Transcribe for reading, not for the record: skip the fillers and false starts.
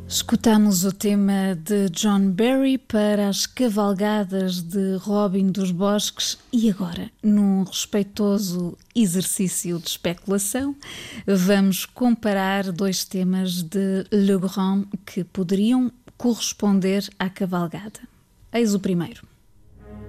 Escutamos o tema de John Barry para as cavalgadas de Robin dos Bosques e agora, num respeitoso exercício de especulação, vamos comparar dois temas de Le Grand que poderiam corresponder à cavalgada. Eis o primeiro.